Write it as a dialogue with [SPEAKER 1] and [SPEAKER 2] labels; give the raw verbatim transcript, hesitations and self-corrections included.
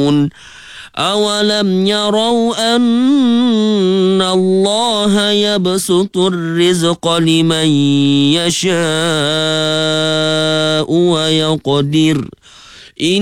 [SPEAKER 1] أولم يروا أن الله يبسط الرزق لمن يشاء ويقدر